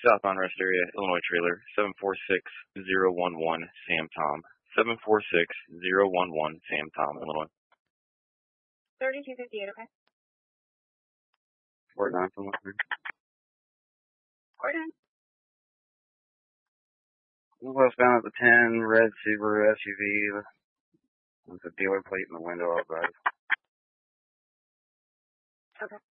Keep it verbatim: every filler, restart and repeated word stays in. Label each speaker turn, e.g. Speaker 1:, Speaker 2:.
Speaker 1: Southbound rest area, Illinois trailer, seven four six zero one one, Sam Tom. seven four six zero one one, Sam Tom, Illinois.
Speaker 2: thirty-two fifty-eight, okay.
Speaker 1: Fort nine from listening.
Speaker 2: Fort nine.
Speaker 1: Westbound at the ten, red Subaru S U V with a dealer plate in the window outside.
Speaker 2: Okay.